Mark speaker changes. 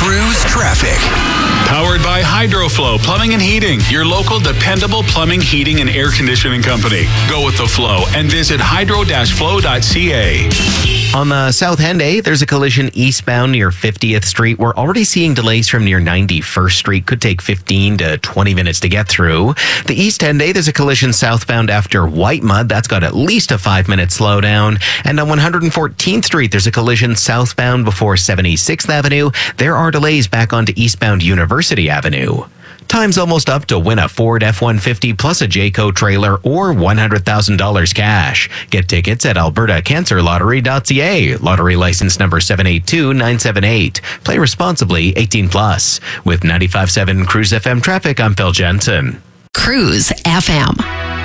Speaker 1: Cruise traffic. Powered by Hydroflow Plumbing and Heating, your local dependable plumbing, heating, and air conditioning company. Go with the flow and visit hydro-flow.ca.
Speaker 2: On the South Henday, there's a collision eastbound near 50th Street. We're already seeing delays from near 91st Street. Could take 15 to 20 minutes to get through. The East Henday, there's a collision southbound after Whitemud. That's got at least a 5-minute slowdown. And on 114th Street, there's a collision southbound before 76th Avenue. There are delays back onto eastbound University Avenue. Time's almost up to win a Ford F-150 plus a Jayco trailer or $100,000 cash. Get tickets at albertacancerlottery.ca. Lottery license number 782978. Play responsibly, 18 plus. With 95.7 Cruise FM traffic, I'm Phil Jensen.
Speaker 3: Cruise FM.